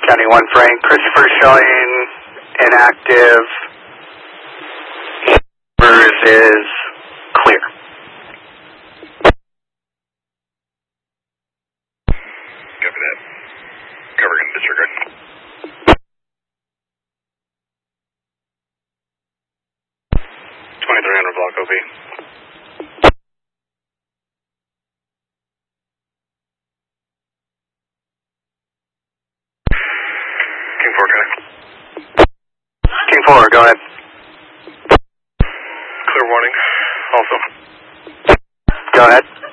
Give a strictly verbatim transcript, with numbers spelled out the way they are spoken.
County one Frank. Christopher showing inactive. Rivers is clear. Copy that. Cover gun disregard. twenty-three hundred block O B. King four, go ahead. King four, go ahead. Clear warning, also. Go ahead.